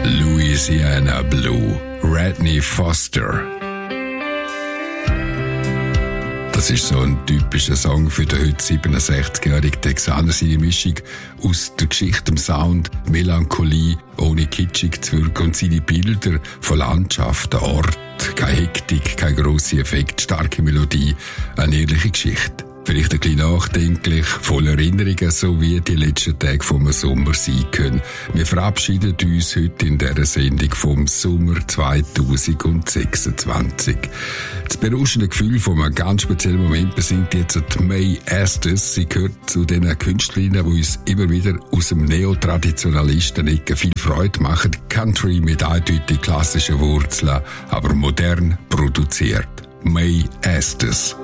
Louisiana Blue, Redney Foster. Das ist so ein typischer Song für den heute 67-jährigen Texaner. Seine Mischung aus der Geschichte, dem Sound, Melancholie, ohne kitschig zu wirken und seine Bilder von Landschaften, Ort, keine Hektik, kein grosser Effekt, starke Melodie, eine ehrliche Geschichte. Vielleicht ein bisschen nachdenklich, voll Erinnerungen, so wie die letzten Tage vom Sommer sein können. Wir verabschieden uns heute in dieser Sendung vom Sommer 2026. Das berauschende Gefühl von einem ganz speziellen Moment besingt jetzt die Mae Estes. Sie gehört zu den Künstlerinnen, die uns immer wieder aus dem Neotraditionalisten-Ecke viel Freude machen. Country mit eindeutig klassischen Wurzeln, aber modern produziert. Mae Estes.